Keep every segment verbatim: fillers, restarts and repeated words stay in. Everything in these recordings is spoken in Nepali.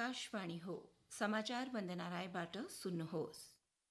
आकाशवाणी हो समाचार वन्दना रायबाट सुन्नुहोस्।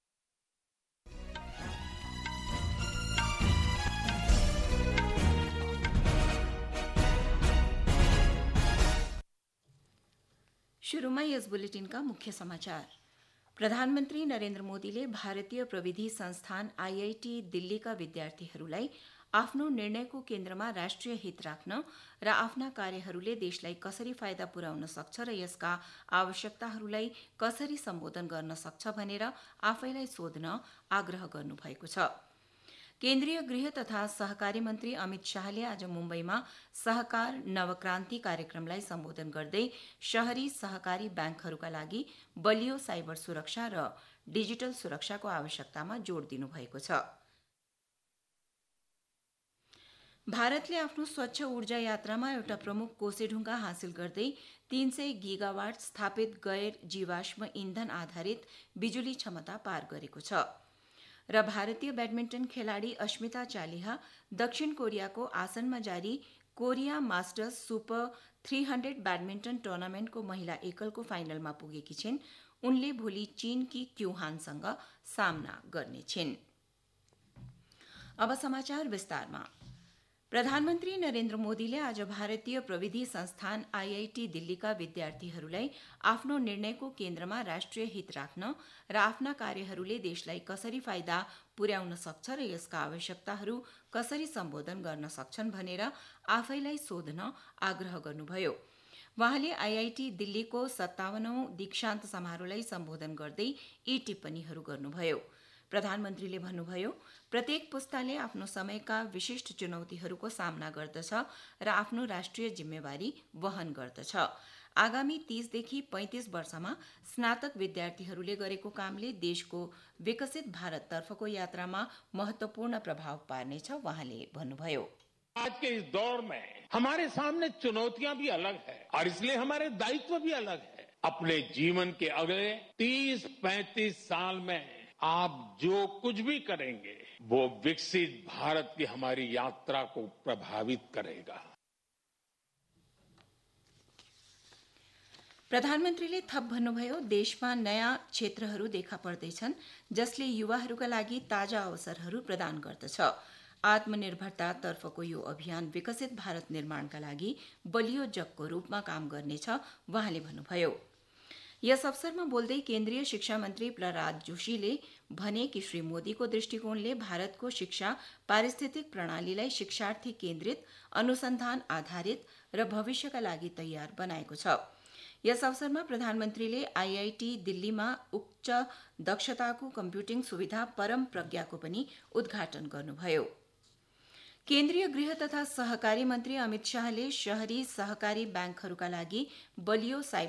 सुरुमा यस बुलेटिनका मुख्य समाचार। प्रधानमन्त्री नरेन्द्र मोदीले भारतीय प्रविधि संस्थान आईआईटी दिल्लीका विद्यार्थीहरूलाई आफ्नो निर्णयको केन्द्रमा राष्ट्रिय हित राख्न र आफ्ना कार्यहरूले देशलाई कसरी फाइदा पुर्याउन सक्छ र यसका आवश्यकताहरूलाई कसरी सम्बोधन गर्न सक्छ भनेर आफैलाई सोध्न आग्रह गर्नुभएको छ। केन्द्रीय गृह तथा सहकारी मन्त्री अमित शाहले आज मुम्बईमा सहकार नवक्रान्ति कार्यक्रमलाई सम्बोधन गर्दै शहरी सहकारी ब्याङ्कहरूका लागि बलियो साइबर सुरक्षा र डिजिटल सुरक्षाको आवश्यकतामा जोड़ दिनुभएको छ। भारतले आफ्नो स्वच्छ ऊर्जा यात्रामा एउटा प्रमुख कोसेढुङ्गा हासिल गर्दै तीन सय गिगावाट स्थापित गैर जीवाश्म इन्धन आधारित बिजुली क्षमता पार गरेको छ र भारतीय ब्याडमिन्टन खेलाडी अस्मिता चालिहा दक्षिण कोरियाको आसनमा जारी Korea masters super three hundred badminton टुर्नामेन्टको महिला एकलको फाइनलमा पुगेकी छिन्। उनले भोलि चीनकी क्युहानसँग सामना गर्नेछिन्। अब समाचार विस्तारमा। प्रधानमन्त्री नरेन्द्र मोदीले आज भारतीय प्रविधि संस्थान आईआईटी दिल्लीका विद्यार्थीहरूलाई आफ्नो निर्णयको केन्द्रमा राष्ट्रिय हित राख्न र आफ्ना कार्यहरूले देशलाई कसरी फाइदा पुर्याउन सक्छ र यसका आवश्यकताहरू कसरी सम्बोधन गर्न सक्छन् भनेर आफैलाई सोध्न आग्रह गर्नुभयो। वहाँले आईआईटी दिल्लीको सत्तावनौं दीक्षान्त समारोहलाई सम्बोधन गर्दै यी टिप्पणीहरू गर्नुभयो। प्रधानमन्त्रीले भन्नुभयो, प्रत्येक पुस्ताले आफ्नो समयका विशिष्ट चुनौतीहरूको सामना गर्दछ र आफ्नो राष्ट्रिय जिम्मेवारी वहन गर्दछ। आगामी तीसदेखि पैंतीस वर्षमा स्नातक विद्यार्थीहरूले गरेको कामले देशको विकसित भारततर्फको यात्रामा महत्वपूर्ण प्रभाव पार्नेछ, वहाँले भन्नुभयो। आज के इस दौर में हमारे सामने चुनौतियां भी अलग है और इसलिए हमारे दायित्व भी अलग है। अपने जीवन के अगले तीस पैंतीस साल में आप जो कुछ भी करेंगे वो विकसित भारत की हमारी यात्रा को प्रभावित करेगा। प्रधानमन्त्रीले थप भन्नुभयो, देशमा नयाँ क्षेत्रहरू देखा पर्दैछन् जसले युवाहरूका लागि ताजा अवसरहरू प्रदान गर्दछ। आत्मनिर्भरतातर्फको यो अभियान विकसित भारत निर्माणका लागि बलियो जगको रूपमा काम गर्नेछ, वहाँले भन्नुभयो। यस अवसरमा बोल्दै केन्द्रीय शिक्षा मन्त्री प्रहलाद जोशीले भने कि श्री मोदीको दृष्टिकोणले भारतको शिक्षा पारिस्थितिक प्रणालीलाई शिक्षार्थी केन्द्रित, अनुसन्धान आधारित र भविष्यका लागि तयार बनाएको छ। यस अवसरमा प्रधानमन्त्रीले आईआईटी दिल्लीमा उच्च दक्षताको कम्प्युटिङ सुविधा परम प्रज्ञाको पनि उद्घाटन गर्नुभयो। केन्द्रीय गृह तथा सहकारी मन्त्री अमित शाहले शहरी सहकारी ब्याङ्कहरूका लागि बलियो साइबर